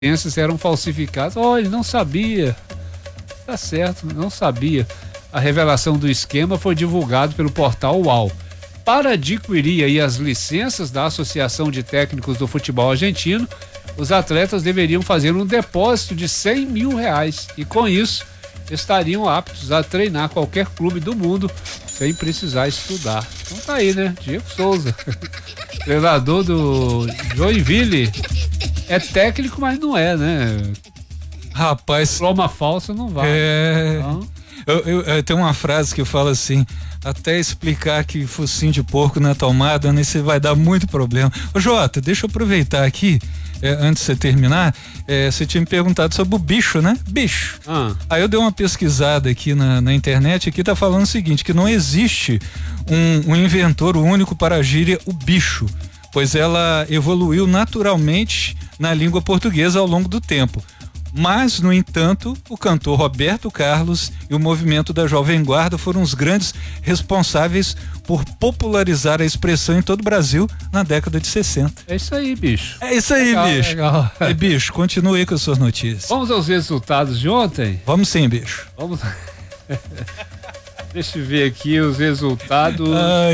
licenças eram falsificadas. Ele não sabia. Tá certo, não sabia. A revelação do esquema foi divulgado pelo portal UOL. Para adquirir aí as licenças da Associação de Técnicos do Futebol Argentino, os atletas deveriam fazer um depósito de R$100 mil e com isso estariam aptos a treinar qualquer clube do mundo sem precisar estudar. Então tá aí, né? Diego Souza, treinador do Joinville, é técnico, mas não é, né? Rapaz, diploma falso não vai. Então... Eu tenho uma frase que fala assim: até explicar que focinho de porco na tomada, né, você vai dar muito problema. Ô Jota, deixa eu aproveitar aqui, antes de você terminar, você tinha me perguntado sobre o bicho, né? Bicho. Aí eu dei uma pesquisada aqui na internet, aqui tá falando o seguinte, que não existe um inventor único para a gíria o bicho, pois ela evoluiu naturalmente na língua portuguesa ao longo do tempo. Mas, no entanto, o cantor Roberto Carlos e o movimento da Jovem Guarda foram os grandes responsáveis por popularizar a expressão em todo o Brasil na década de 60. É isso aí, bicho. É isso aí, legal, bicho. Legal. Bicho, continue aí com as suas notícias. Vamos aos resultados de ontem? Vamos sim, bicho. Vamos. Deixa eu ver aqui os resultados.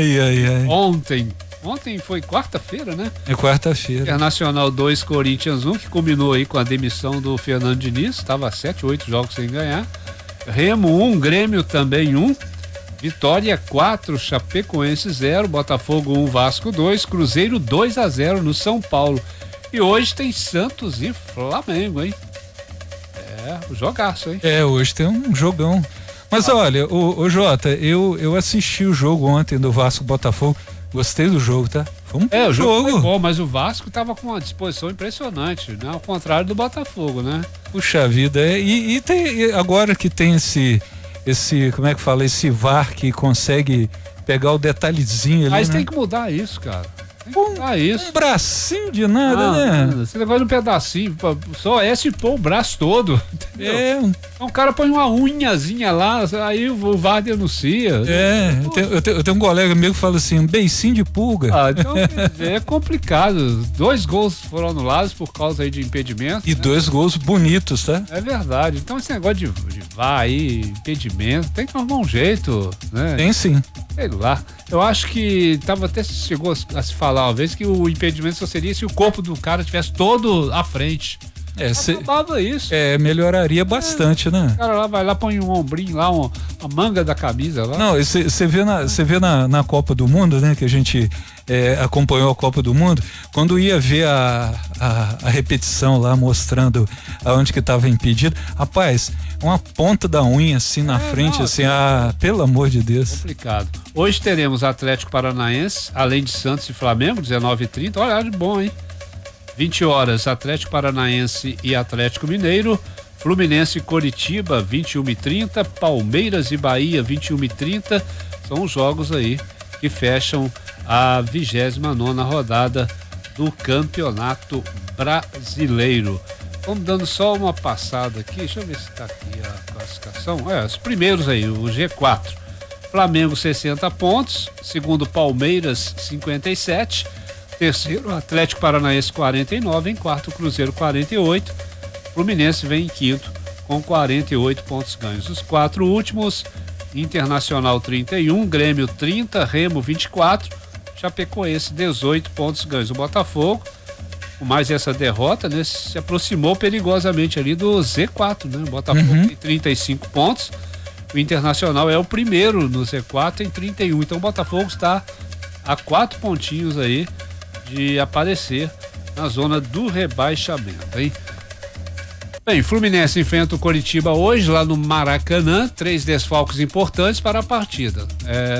Ontem foi quarta-feira, né? É quarta-feira. Internacional 2, Corinthians 1, que combinou aí com a demissão do Fernando Diniz, estava 7, 8 jogos sem ganhar. Remo 1, Grêmio também 1. Vitória 4, Chapecoense 0, Botafogo 1, Vasco 2, Cruzeiro 2-0 no São Paulo. E hoje tem Santos e Flamengo, hein? O jogaço, hein? Hoje tem um jogão. Mas olha, o Jota, eu assisti o jogo ontem do Vasco Botafogo. Gostei do jogo, tá? Foi o jogo foi bom, mas o Vasco tava com uma disposição impressionante, né? Ao contrário do Botafogo, né? Puxa vida, e tem, agora que tem esse, como é que fala, esse VAR que consegue pegar o detalhezinho ali, mas né? tem que mudar isso, cara. Isso. Um bracinho de nada, né? Esse negócio de um pedacinho, só se pôr o braço todo. Entendeu? Então o cara põe uma unhazinha lá, aí o VAR denuncia. Eu tenho um colega meu que fala assim, um beicinho de pulga. Então é complicado. 2 gols foram anulados por causa aí de impedimento. E 2 gols bonitos, tá? É verdade. Então esse negócio de VAR aí, impedimento, tem que arrumar um jeito, né? Tem sim. Sei lá. Eu acho que chegou a se falar uma vez que o impedimento só seria se o corpo do cara estivesse todo à frente. Acabava isso. Melhoraria bastante, né? O cara lá vai lá, põe um ombrinho lá, a manga da camisa lá. Não, você vê na Copa do Mundo, né? Que a gente acompanhou a Copa do Mundo, quando ia ver a repetição lá, mostrando aonde que estava impedido, rapaz, uma ponta da unha assim na frente, assim, pelo amor de Deus. Complicado. Hoje teremos Atlético Paranaense, além de Santos e Flamengo, 19h30, horário bom, hein? 20 horas, Atlético Paranaense e Atlético Mineiro, Fluminense e Coritiba, 21h30, Palmeiras e Bahia, 21h30, são os jogos aí que fecham a 29ª rodada do Campeonato Brasileiro. Vamos dando só uma passada aqui, deixa eu ver se está aqui a classificação, os primeiros aí, o G4, Flamengo 60 pontos, segundo Palmeiras 57, terceiro, Atlético Paranaense 49, em quarto, Cruzeiro 48, Fluminense vem em quinto com 48 pontos ganhos. Os 4 últimos, Internacional 31, Grêmio 30, Remo 24, Chapecoense 18 pontos ganhos. O Botafogo, com mais essa derrota, né, se aproximou perigosamente ali do Z4, né? O Botafogo tem 35 pontos, o Internacional é o primeiro no Z4 em 31, então o Botafogo está a 4 pontinhos aí de aparecer na zona do rebaixamento, hein? Bem, Fluminense enfrenta o Coritiba hoje lá no Maracanã, 3 desfalques importantes para a partida.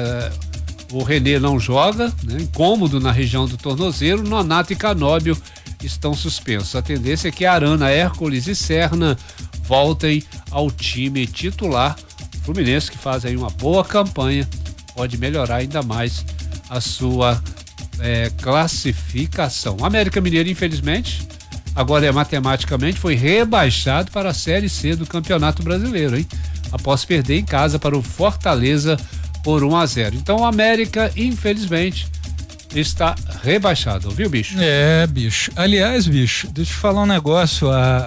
O René não joga, né? Incômodo na região do tornozelo, Nonato e Canóbio estão suspensos. A tendência é que Arana, Hércules e Serna voltem ao time titular. O Fluminense, que faz aí uma boa campanha, pode melhorar ainda mais a sua classificação. O América Mineiro, infelizmente, agora matematicamente foi rebaixado para a Série C do Campeonato Brasileiro, hein? Após perder em casa para o Fortaleza por 1-0. Então o América, infelizmente, está rebaixado, viu, bicho? É, bicho. Aliás, bicho, deixa eu te falar um negócio.